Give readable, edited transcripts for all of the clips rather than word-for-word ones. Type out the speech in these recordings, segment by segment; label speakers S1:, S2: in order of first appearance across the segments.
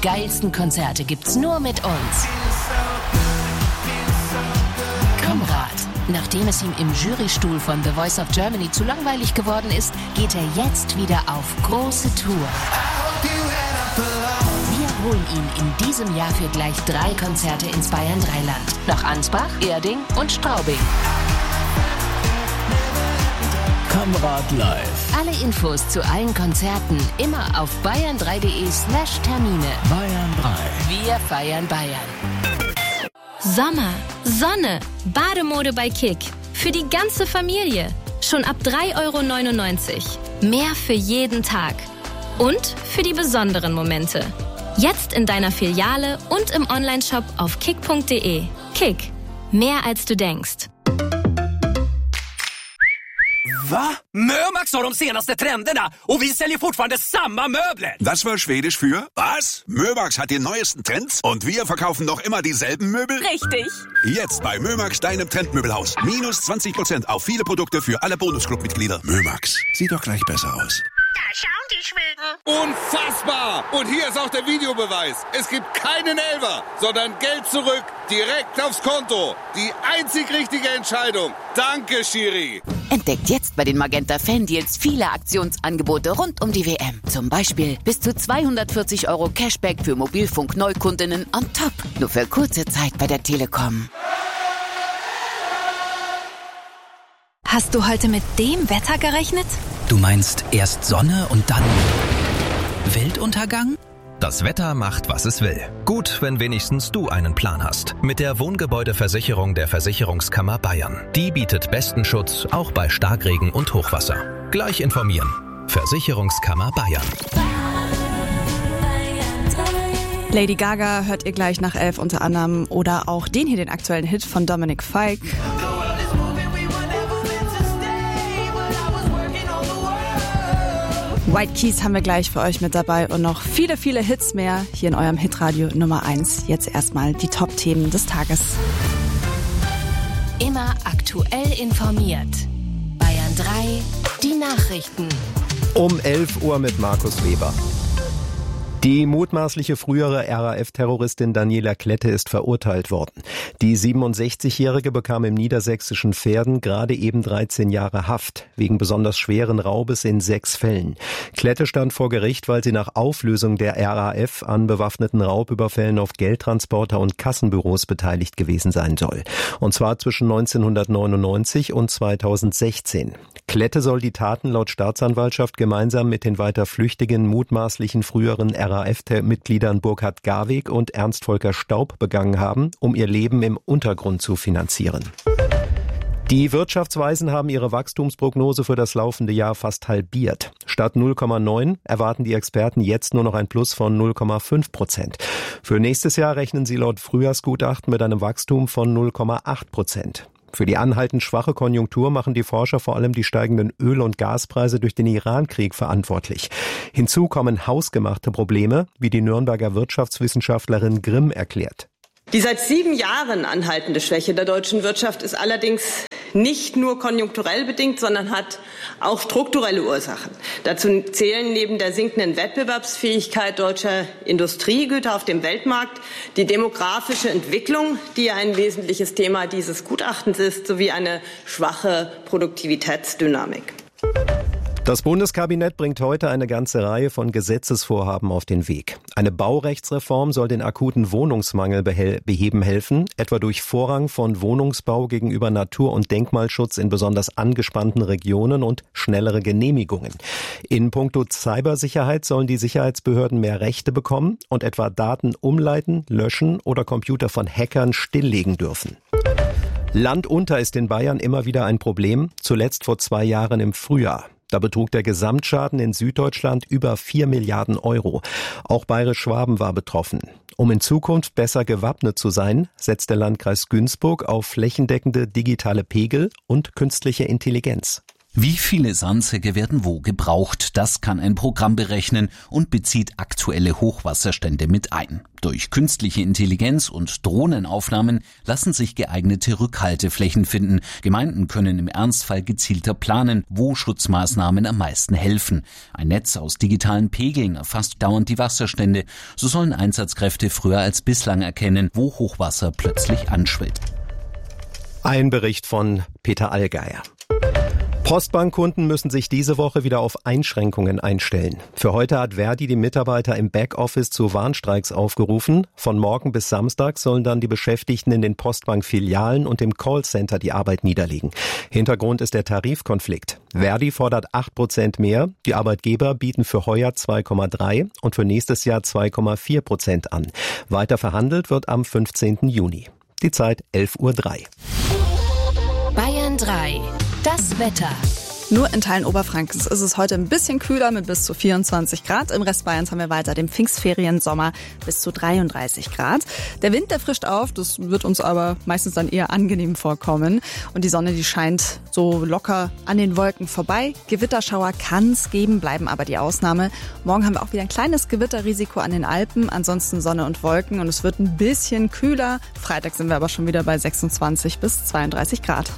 S1: geilsten Konzerte gibt's nur mit uns. Konrad. Nachdem es ihm im Jurystuhl von The Voice of Germany zu langweilig geworden ist, geht er jetzt wieder auf große Tour. Wir holen ihn in diesem Jahr für gleich 3 Konzerte ins Bayern 3-Land. Nach Ansbach, Erding und Straubing.
S2: Konrad live.
S1: Alle Infos zu allen Konzerten immer auf bayern3.de/Termine.
S2: Bayern 3.
S1: Wir feiern Bayern.
S3: Sommer, Sonne, Bademode bei Kick. Für die ganze Familie. Schon ab 3,99 €. Mehr für jeden Tag. Und für die besonderen Momente. Jetzt in deiner Filiale und im Onlineshop auf kick.de. Kick. Mehr als du denkst.
S4: Va? Mömax har de senaste trenderna och vi säljer fortfarande samma möbler.
S5: Das war Schwedisch für was? Mömax hat die neuesten Trends und wir verkaufen noch immer dieselben Möbel?
S6: Richtig.
S5: Jetzt bei Mömax, deinem Trendmöbelhaus. Minus 20% auf viele Produkte für alle Bonusclub-Mitglieder. Mömax, sieht doch gleich besser aus.
S6: Da schauen die Schweden.
S7: Unfassbar! Und hier ist auch der Videobeweis. Es gibt keinen Elfer, sondern Geld zurück, direkt aufs Konto. Die einzig richtige Entscheidung. Danke, Schiri.
S8: Entdeckt jetzt bei den Magenta Fan-Deals viele Aktionsangebote rund um die WM. Zum Beispiel bis zu 240 € Cashback für Mobilfunk-Neukundinnen on top. Nur für kurze Zeit bei der Telekom.
S9: Hast du heute mit dem Wetter gerechnet?
S2: Du meinst erst Sonne und dann Weltuntergang?
S10: Das Wetter macht, was es will. Gut, wenn wenigstens du einen Plan hast. Mit der Wohngebäudeversicherung der Versicherungskammer Bayern. Die bietet besten Schutz, auch bei Starkregen und Hochwasser. Gleich informieren. Versicherungskammer Bayern.
S11: Lady Gaga hört ihr gleich nach 11 unter anderem oder auch den hier, den aktuellen Hit von Dominic Fike. White Keys haben wir gleich für euch mit dabei und noch viele, viele Hits mehr hier in eurem Hitradio Nummer 1. Jetzt erstmal die Top-Themen des Tages.
S1: Immer aktuell informiert. Bayern 3, die Nachrichten.
S12: Um 11 Uhr mit Markus Weber. Die mutmaßliche frühere RAF-Terroristin Daniela Klette ist verurteilt worden. Die 67-Jährige bekam im niedersächsischen Verden gerade eben 13 Jahre Haft, wegen besonders schweren Raubes in 6 Fällen. Klette stand vor Gericht, weil sie nach Auflösung der RAF an bewaffneten Raubüberfällen auf Geldtransporter und Kassenbüros beteiligt gewesen sein soll. Und zwar zwischen 1999 und 2016. Klette soll die Taten laut Staatsanwaltschaft gemeinsam mit den weiter flüchtigen mutmaßlichen früheren RAF-Mitgliedern Burkhard Garweg und Ernst Volker Staub begangen haben, um ihr Leben im Untergrund zu finanzieren. Die Wirtschaftsweisen haben ihre Wachstumsprognose für das laufende Jahr fast halbiert. Statt 0,9 erwarten die Experten jetzt nur noch ein Plus von 0,5%. Für nächstes Jahr rechnen sie laut Frühjahrsgutachten mit einem Wachstum von 0,8%. Für die anhaltend schwache Konjunktur machen die Forscher vor allem die steigenden Öl- und Gaspreise durch den Irankrieg verantwortlich. Hinzu kommen hausgemachte Probleme, wie die Nürnberger Wirtschaftswissenschaftlerin Grimm erklärt.
S13: Die seit 7 Jahren anhaltende Schwäche der deutschen Wirtschaft ist allerdings nicht nur konjunkturell bedingt, sondern hat auch strukturelle Ursachen. Dazu zählen neben der sinkenden Wettbewerbsfähigkeit deutscher Industriegüter auf dem Weltmarkt die demografische Entwicklung, die ja ein wesentliches Thema dieses Gutachtens ist, sowie eine schwache Produktivitätsdynamik.
S12: Das Bundeskabinett bringt heute eine ganze Reihe von Gesetzesvorhaben auf den Weg. Eine Baurechtsreform soll den akuten Wohnungsmangel beheben helfen, etwa durch Vorrang von Wohnungsbau gegenüber Natur- und Denkmalschutz in besonders angespannten Regionen und schnellere Genehmigungen. In puncto Cybersicherheit sollen die Sicherheitsbehörden mehr Rechte bekommen und etwa Daten umleiten, löschen oder Computer von Hackern stilllegen dürfen. Land unter ist in Bayern immer wieder ein Problem, zuletzt vor 2 Jahren im Frühjahr. Da betrug der Gesamtschaden in Süddeutschland über 4 Milliarden €. Auch Bayerisch-Schwaben war betroffen. Um in Zukunft besser gewappnet zu sein, setzt der Landkreis Günzburg auf flächendeckende digitale Pegel und künstliche Intelligenz.
S2: Wie viele Sandsäcke werden wo gebraucht? Das kann ein Programm berechnen und bezieht aktuelle Hochwasserstände mit ein. Durch künstliche Intelligenz und Drohnenaufnahmen lassen sich geeignete Rückhalteflächen finden. Gemeinden können im Ernstfall gezielter planen, wo Schutzmaßnahmen am meisten helfen. Ein Netz aus digitalen Pegeln erfasst dauernd die Wasserstände. So sollen Einsatzkräfte früher als bislang erkennen, wo Hochwasser plötzlich anschwillt.
S12: Ein Bericht von Peter Allgeier. Postbankkunden müssen sich diese Woche wieder auf Einschränkungen einstellen. Für heute hat Verdi die Mitarbeiter im Backoffice zu Warnstreiks aufgerufen. Von morgen bis Samstag sollen dann die Beschäftigten in den Postbank-Filialen und im Callcenter die Arbeit niederlegen. Hintergrund ist der Tarifkonflikt. Verdi fordert 8% mehr. Die Arbeitgeber bieten für heuer 2,3 und für nächstes Jahr 2,4% an. Weiter verhandelt wird am 15. Juni. Die Zeit 11:03 Uhr.
S1: Bayern 3. Das Wetter.
S11: Nur in Teilen Oberfrankens ist es heute ein bisschen kühler mit bis zu 24 Grad. Im Rest Bayerns haben wir weiter den Pfingstferien-Sommer bis zu 33 Grad. Der Wind, der frischt auf, das wird uns aber meistens dann eher angenehm vorkommen. Und die Sonne, die scheint so locker an den Wolken vorbei. Gewitterschauer kann es geben, bleiben aber die Ausnahme. Morgen haben wir auch wieder ein kleines Gewitterrisiko an den Alpen. Ansonsten Sonne und Wolken und es wird ein bisschen kühler. Freitag sind wir aber schon wieder bei 26 bis 32 Grad.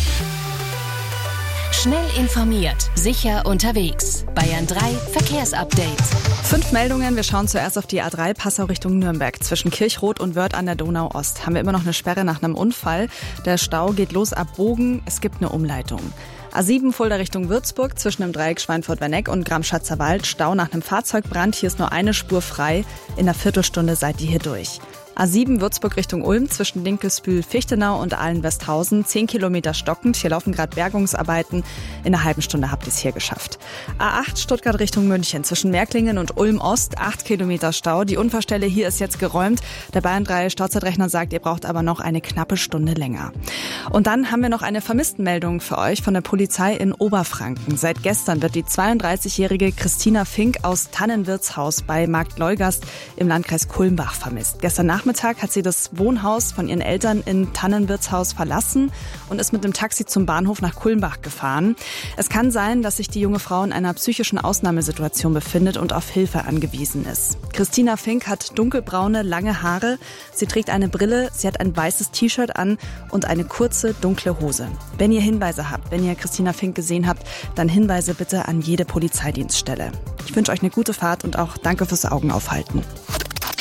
S1: Schnell informiert, sicher unterwegs. Bayern 3 Verkehrsupdate.
S11: 5 Meldungen. Wir schauen zuerst auf die A3 Passau Richtung Nürnberg. Zwischen Kirchrot und Wörth an der Donau-Ost haben wir immer noch eine Sperre nach einem Unfall. Der Stau geht los ab Bogen. Es gibt eine Umleitung. A7 Fulda Richtung Würzburg zwischen dem Dreieck Schweinfurt-Werneck und Gramschatzer Wald. Stau nach einem Fahrzeugbrand. Hier ist nur eine Spur frei. In einer Viertelstunde seid ihr hier durch. A7 Würzburg Richtung Ulm zwischen Dinkelsbühl-Fichtenau und Ahlen-Westhausen. 10 Kilometer stockend. Hier laufen gerade Bergungsarbeiten. In einer halben Stunde habt ihr es hier geschafft. A8 Stuttgart Richtung München zwischen Märklingen und Ulm-Ost. 8 Kilometer Stau. Die Unfallstelle hier ist jetzt geräumt. Der Bayern 3 Stauzeitrechner sagt, ihr braucht aber noch eine knappe Stunde länger. Und dann haben wir noch eine Vermisstenmeldung für euch von der Polizei in Oberfranken. Seit gestern wird die 32-jährige Christina Fink aus Tannenwirtshaus bei Marktleugast im Landkreis Kulmbach vermisst. Gestern Nachmittag hat sie das Wohnhaus von ihren Eltern in Tannenwirtshaus verlassen und ist mit dem Taxi zum Bahnhof nach Kulmbach gefahren. Es kann sein, dass sich die junge Frau in einer psychischen Ausnahmesituation befindet und auf Hilfe angewiesen ist. Christina Fink hat dunkelbraune, lange Haare. Sie trägt eine Brille, sie hat ein weißes T-Shirt an und eine kurze, dunkle Hose. Wenn ihr Hinweise habt, wenn ihr Christina Fink gesehen habt, dann Hinweise bitte an jede Polizeidienststelle. Ich wünsche euch eine gute Fahrt und auch danke fürs Augenaufhalten.